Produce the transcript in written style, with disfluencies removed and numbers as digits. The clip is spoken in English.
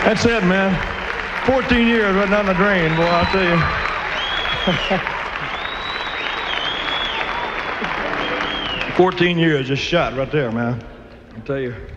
That's it, man. 14 years right down the drain, boy, I'll tell you. 14 years just shot right there, man. I'll tell you.